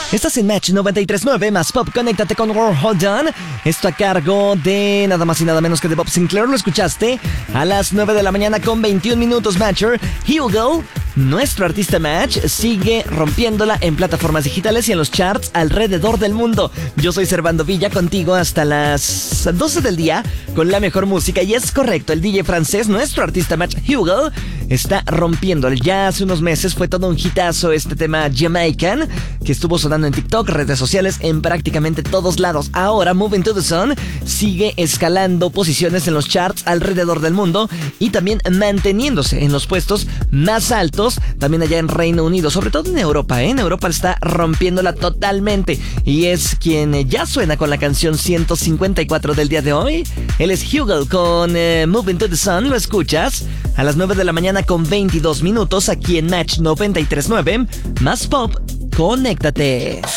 Estás en Match 93.9 más Pop. Conéctate con World Hold On. Esto a cargo de nada más y nada menos que de Bob Sinclair. Lo escuchaste a las 9 de la mañana con 21 minutos. Matcher, Hugo, nuestro artista Match, sigue rompiéndola en plataformas digitales y en los charts alrededor del mundo. Yo soy Servando Villa, contigo hasta las 12 del día con la mejor música. Y es correcto, el DJ francés, nuestro artista Match, Hugo, está rompiendo. Ya hace unos meses fue todo un hitazo este tema Jamaican, que estuvo sonando en TikTok, redes sociales, en prácticamente todos lados. Ahora Moving to the Sun sigue escalando posiciones en los charts alrededor del mundo y también manteniéndose en los puestos más altos, también allá en Reino Unido, sobre todo en Europa, En Europa está rompiéndola totalmente y es quien ya suena con la canción 154 del día de hoy. Él es Hugo con Moving to the Sun. Lo escuchas a las 9 de la mañana con 22 minutos aquí en Match 93.9 más Pop. Conéctate.